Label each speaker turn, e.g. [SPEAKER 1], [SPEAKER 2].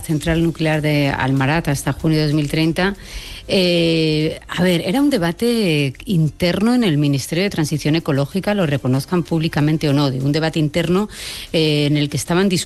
[SPEAKER 1] central nuclear de Almaraz hasta junio de 2030. A ver, era un debate interno en el Ministerio de Transición Ecológica, lo reconozcan públicamente o no, de un debate interno en el que estaban discutiendo